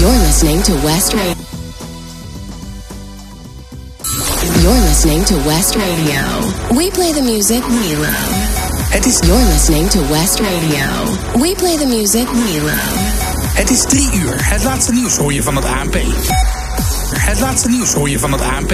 You're listening to West Radio. You're listening to West Radio. We play the music we love. You're listening to West Radio. We play the music we love. Het is 3 uur. Het laatste nieuws hoor je van het ANP. Het laatste nieuws hoor je van het ANP.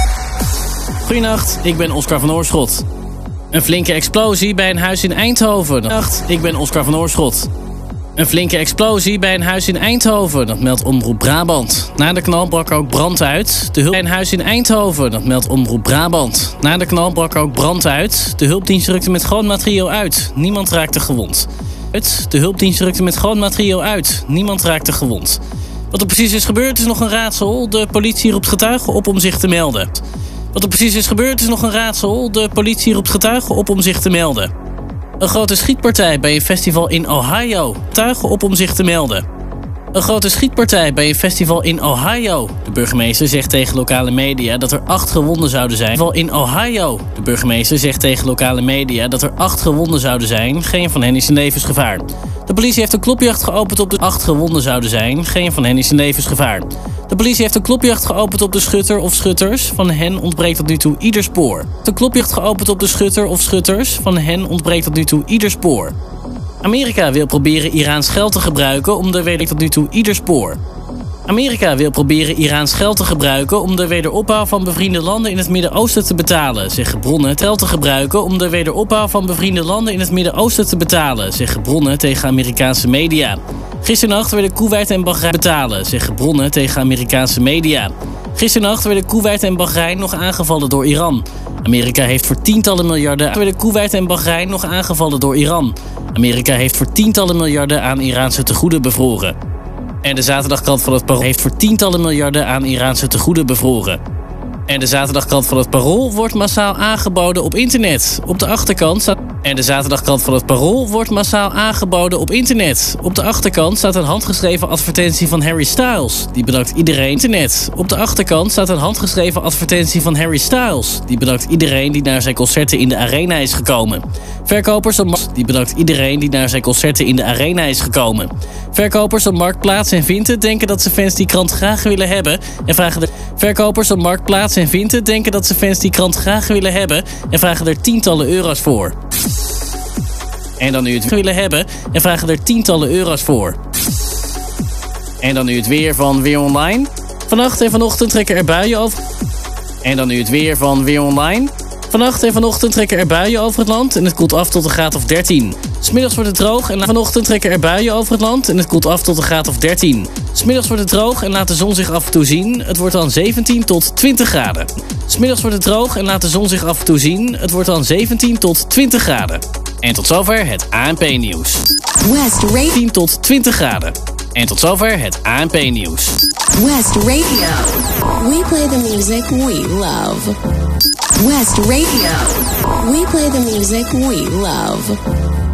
Goedenacht, ik ben Oscar van Oorschot. Een flinke explosie bij een huis in Eindhoven. Goedenacht, ik ben Oscar van Oorschot. Een flinke explosie bij een huis in Eindhoven, dat meldt Omroep Brabant. Na de knal brak ook brand uit. Bij een huis in Eindhoven, dat meldt Omroep Brabant. Na de knal brak ook brand uit. De hulpdienst rukte met groot materieel uit. Niemand raakte gewond. De hulpdienst rukte met groot materieel uit. Niemand raakte gewond. Wat er precies is gebeurd is nog een raadsel. De politie roept getuigen op om zich te melden. Wat er precies is gebeurd is nog een raadsel. De politie roept getuigen op om zich te melden. Een grote schietpartij bij een festival in Ohio. Getuigen op om zich te melden. Een grote schietpartij bij een festival in Ohio. De burgemeester zegt tegen lokale media dat er 8 gewonden zouden zijn. In Ohio. De burgemeester zegt tegen lokale media dat er 8 gewonden zouden zijn. Geen van hen is in levensgevaar. De politie heeft een klopjacht geopend op de 8 gewonden zouden zijn. Geen van hen is in levensgevaar. De politie heeft een klopjacht geopend op de schutter of schutters. Van hen ontbreekt tot nu toe ieder spoor. De klopjacht geopend op de schutter of schutters. Van hen ontbreekt tot nu toe ieder spoor. Amerika wil proberen Iraans geld te gebruiken om de tot nu toe ieder spoor. Amerika wil proberen Iraans geld te gebruiken om de wederopbouw van bevriende landen in het Midden-Oosten te betalen, zeggen bronnen. Geld te gebruiken om de wederopbouw van bevriende landen in het Midden-Oosten te betalen, zeggen bronnen tegen Amerikaanse media. Gisternacht werden Koeweit en Bahrein betalen, zeggen bronnen tegen Amerikaanse media. Gisternacht werden Koeweit en Bahrein nog aangevallen door Iran. Amerika heeft voor tientallen miljarden werden Koeweit en Bahrein nog aangevallen door Iran. Amerika heeft voor tientallen miljarden aan Iraanse tegoeden bevroren. En de zaterdagkrant van het Parool heeft voor tientallen miljarden aan Iraanse tegoeden bevroren. En de zaterdagkrant van het Parool wordt massaal aangeboden op internet. Op de achterkant staat... En de zaterdagkrant van het Parool wordt massaal aangeboden op internet. Op de achterkant staat een handgeschreven advertentie van Harry Styles. Die bedankt iedereen internet. Op de achterkant staat een handgeschreven advertentie van Harry Styles. Die bedankt iedereen die naar zijn concerten in de arena is gekomen. Verkopers op die bedankt iedereen die naar zijn concerten in de arena is gekomen. Verkopers op Marktplaats en Vinted denken dat ze fans die krant graag willen hebben en vragen Verkopers op Marktplaats en Vinted denken dat ze fans die krant graag willen hebben en vragen er tientallen euro's voor. En dan nu het willen hebben en vragen er tientallen euro's voor. En dan nu het weer van Weer Online. Vannacht en vanochtend trekken er buien over. En dan nu het weer van Weer Online. Vannacht en vanochtend trekken er buien over het land en het koelt af tot een graad of 13. 'Smiddags wordt het droog en vanochtend trekken er buien over het land en het koelt af tot een graad of 13. 'Smiddags wordt het droog en laat de zon zich af en toe zien. Het wordt dan 17 tot 20 graden. 'Smiddags wordt het droog en laat de zon zich af en toe zien. Het wordt dan 17 tot 20 graden. En tot zover het ANP-nieuws. West Radio. 10 tot 20 graden. En tot zover het ANP-nieuws. West Radio. We play the music we love. West Radio. We play the music we love.